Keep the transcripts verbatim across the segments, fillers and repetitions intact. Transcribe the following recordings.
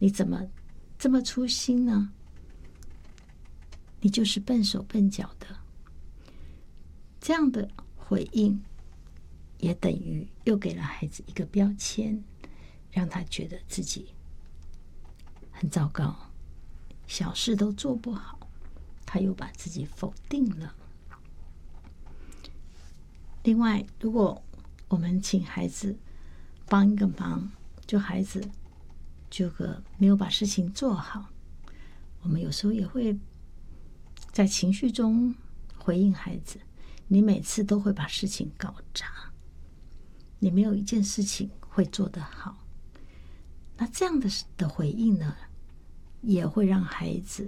你怎么这么粗心呢？你就是笨手笨脚的。这样的回应也等于又给了孩子一个标签，让他觉得自己很糟糕，小事都做不好，他又把自己否定了。另外，如果我们请孩子帮一个忙，就孩子这个没有把事情做好，我们有时候也会在情绪中回应孩子，你每次都会把事情搞砸，你没有一件事情会做得好。那这样的的回应呢，也会让孩子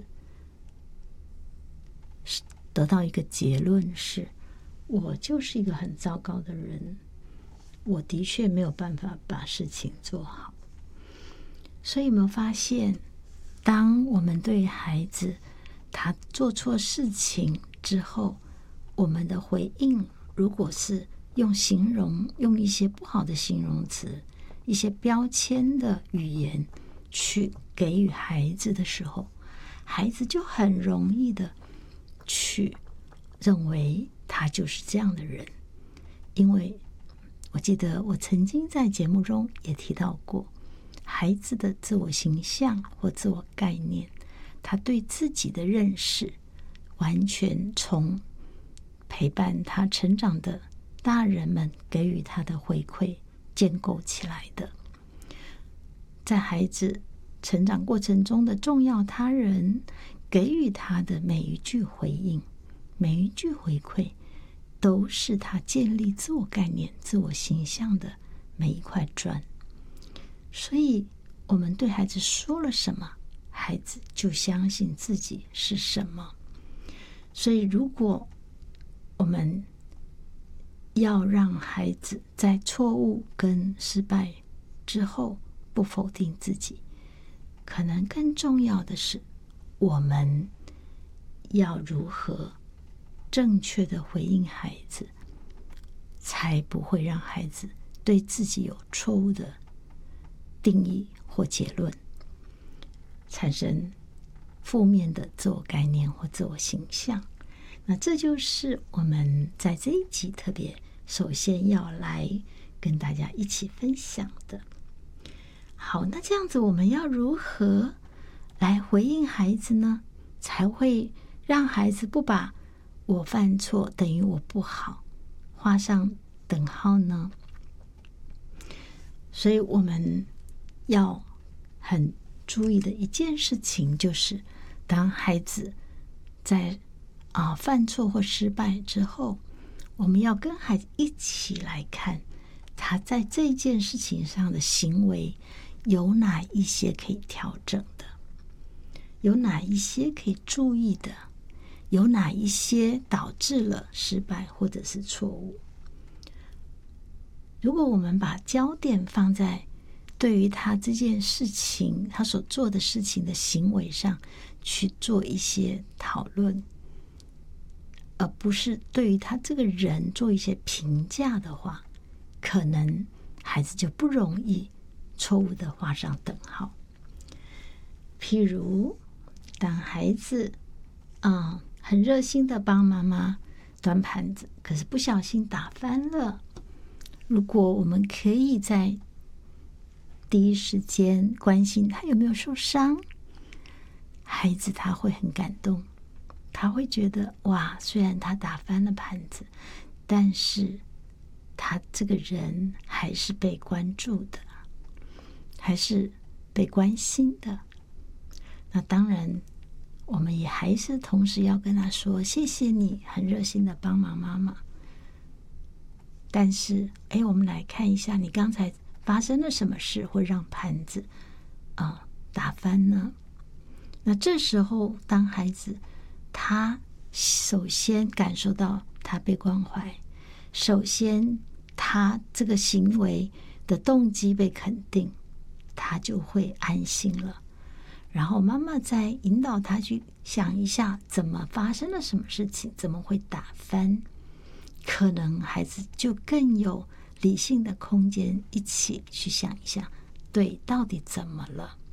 得到一个结论，是我就是一个很糟糕的人，我的确没有办法把事情做好。所以有没有发现，当我们对孩子他做错事情之后，我们的回应如果是用形容，用一些不好的形容词，一些标签的语言去给予孩子的时候，孩子就很容易的去认为他就是这样的人。因为我记得我曾经在节目中也提到过，孩子的自我形象或自我概念，他对自己的认识完全从陪伴他成长的大人们给予他的回馈建构起来的。在孩子成长过程中的重要他人给予他的每一句回应，每一句回馈，都是他建立自我概念、自我形象的每一块砖。所以我们对孩子说了什么，孩子就相信自己是什么。所以如果我们要让孩子在错误跟失败之后不否定自己，可能更重要的是，我们要如何正确的回应孩子，才不会让孩子对自己有错误的定义或结论，产生负面的自我概念或自我形象。那这就是我们在这一集特别首先要来跟大家一起分享的。好，那这样子我们要如何来回应孩子呢？才会让孩子不把我犯错等于我不好画上等号呢？所以我们要很注意的一件事情，就是当孩子在啊犯错或失败之后，我们要跟孩子一起来看他在这件事情上的行为有哪一些可以调整的，有哪一些可以注意的，有哪一些导致了失败或者是错误。如果我们把焦点放在对于他这件事情，他所做的事情的行为上去做一些讨论，而不是对于他这个人做一些评价的话，可能孩子就不容易错误的画上等号。譬如当孩子啊、嗯、很热心的帮妈妈端盘子，可是不小心打翻了，如果我们可以在第一时间关心他有没有受伤，孩子他会很感动，他会觉得哇，虽然他打翻了盘子，但是他这个人还是被关注的，还是被关心的。那当然我们也还是同时要跟他说，谢谢你很热心的帮忙妈妈，但是哎，我们来看一下你刚才发生了什么事会让盘子啊、呃、打翻呢？那这时候当孩子他首先感受到他被关怀，首先他这个行为的动机被肯定，他就会安心了。然后妈妈再引导他去想一下怎么发生了什么事情，怎么会打翻，可能孩子就更有理性的空间一起去想一下，对，到底怎么了。